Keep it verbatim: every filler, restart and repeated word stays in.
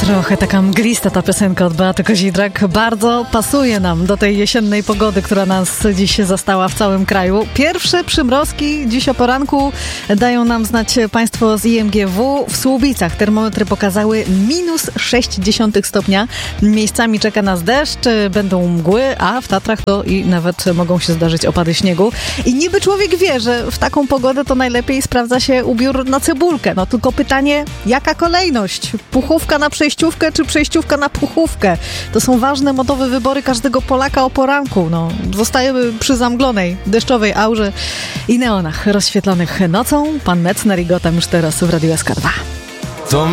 Trochę taka mglista ta piosenka od Beaty Kozidrak. Bardzo pasuje nam do tej jesiennej pogody, która nas dziś zastała w całym kraju. Pierwsze przymrozki dziś o poranku dają nam znać Państwo z I M G W. W Słubicach termometry pokazały minus sześć dziesiątych stopnia. Miejscami czeka nas deszcz, będą mgły, a w Tatrach to i nawet mogą się zdarzyć opady śniegu. I niby człowiek wie, że w taką pogodę to najlepiej sprawdza się ubiór na cebulkę. No tylko pytanie, jaka kolejność? Puchówka na przejściówkę czy przejściówka na puchówkę? To są ważne modowe wybory każdego Polaka o poranku. No, zostajemy przy zamglonej, deszczowej aurze i neonach rozświetlonych nocą. Pan Metzner i Gotham już teraz w Radiu S K dwa.